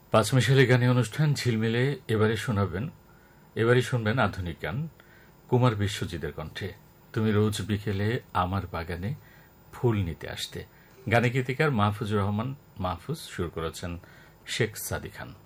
পাঁচমিশালি গানে অনুষ্ঠান ঝিলমিলে এবারে শুনবেন আধুনিক গান কুমার বিশ্বজিতের কণ্ঠে। তুমি রোজ বিকেলে আমার বাগানে ফুল নিতে আসতে। গানে গীতিকার মাহফুজুর রহমান মাহফুজ, সুর করেছেন শেখ সাদি খান।